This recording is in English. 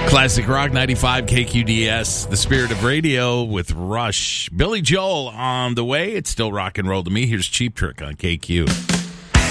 Classic Rock 95 KQDS, the spirit of radio with Rush. Billy Joel on the way. It's still rock and roll to me. Here's Cheap Trick on KQ.